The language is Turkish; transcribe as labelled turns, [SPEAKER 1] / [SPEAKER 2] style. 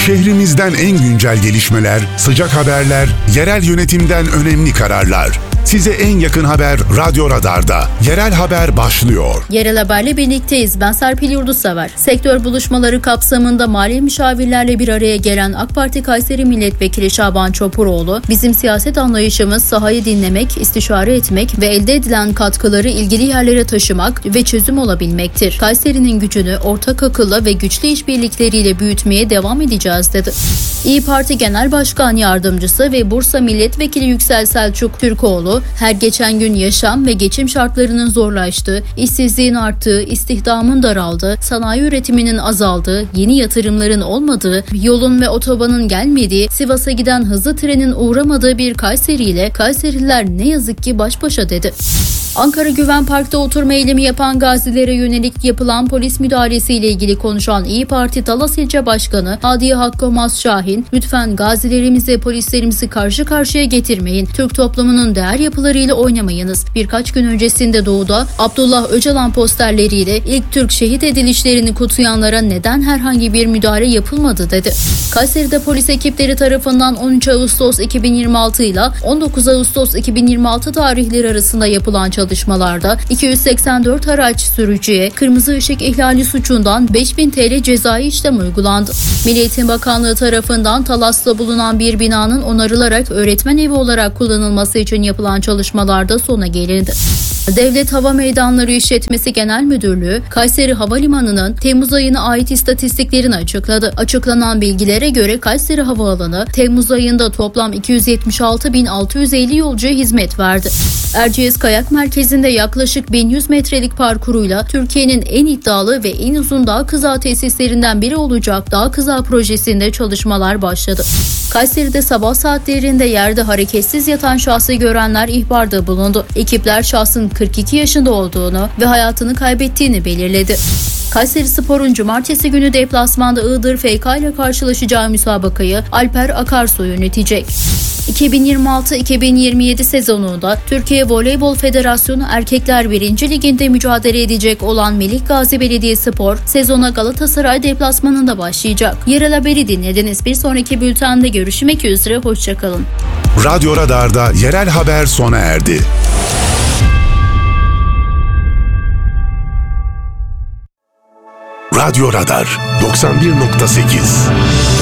[SPEAKER 1] Şehrimizden en güncel gelişmeler, sıcak haberler, yerel yönetimden önemli kararlar. Size en yakın haber Radyo Radar'da. Yerel haber başlıyor.
[SPEAKER 2] Yerel haberle birlikteyiz. Ben Serpil Yurdusever. Sektör buluşmaları kapsamında mali müşavirlerle bir araya gelen AK Parti Kayseri Milletvekili Şaban Çopuroğlu, bizim siyaset anlayışımız sahayı dinlemek, istişare etmek ve elde edilen katkıları ilgili yerlere taşımak ve çözüm olabilmektir. Kayseri'nin gücünü ortak akılla ve güçlü işbirlikleriyle büyütmeye devam edeceğiz dedi. İYİ Parti Genel Başkan Yardımcısı ve Bursa Milletvekili Yüksel Selçuk Türkoğlu, her geçen gün yaşam ve geçim şartlarının zorlaştığı, işsizliğin arttığı, istihdamın daraldığı, sanayi üretiminin azaldığı, yeni yatırımların olmadığı, yolun ve otobanın gelmediği, Sivas'a giden hızlı trenin uğramadığı bir Kayseri ile Kayseriler ne yazık ki baş başa dedi. Ankara Güven Park'ta oturma eylemi yapan gazilere yönelik yapılan polis müdahalesiyle ilgili konuşan İYİ Parti Talas İlçe Başkanı Hadiye Hakkomaz Şahin, "Lütfen gazilerimizi, polislerimizi karşı karşıya getirmeyin. Türk toplumunun değer yapılarıyla oynamayınız. Birkaç gün öncesinde Doğu'da Abdullah Öcalan posterleriyle ilk Türk şehit edilişlerini kutsayanlara neden herhangi bir müdahale yapılmadı?" dedi. Kayseri'de polis ekipleri tarafından 13 Ağustos 2026 ile 19 Ağustos 2026 tarihleri arasında yapılan çalışmalarda 284 araç sürücüye kırmızı ışık ihlali suçundan 5.000 TL cezai işlem uygulandı. Milli Eğitim Bakanlığı tarafından Talas'ta bulunan bir binanın onarılarak öğretmen evi olarak kullanılması için yapılan çalışmalarda sona gelindi. Devlet Hava Meydanları İşletmesi Genel Müdürlüğü, Kayseri Havalimanı'nın Temmuz ayına ait istatistiklerini açıkladı. Açıklanan bilgilere göre Kayseri Havaalanı, Temmuz ayında toplam 276.650 yolcuya hizmet verdi. Erciyes Kayak Merkezi'nde yaklaşık 1100 metrelik parkuruyla Türkiye'nin en iddialı ve en uzun dağ kızağı tesislerinden biri olacak Dağ Kızağı projesinde çalışmalar başladı. Kayseri'de sabah saatlerinde yerde hareketsiz yatan şahsı görenler ihbarda bulundu. Ekipler şahsın 42 yaşında olduğunu ve hayatını kaybettiğini belirledi. Kayserispor'un cumartesi günü deplasmanda Iğdır FK ile karşılaşacağı müsabakayı Alper Akarsu yönetecek. 2026-2027 sezonunda Türkiye Voleybol Federasyonu Erkekler 1. Ligi'nde mücadele edecek olan Melikgazi Belediyespor sezona Galatasaray deplasmanında başlayacak. Yerel haberi dinlediniz. Bir sonraki bültende görüşmek üzere. Hoşçakalın.
[SPEAKER 1] Radyo Radar'da yerel haber sona erdi. Radyo Radar 91.8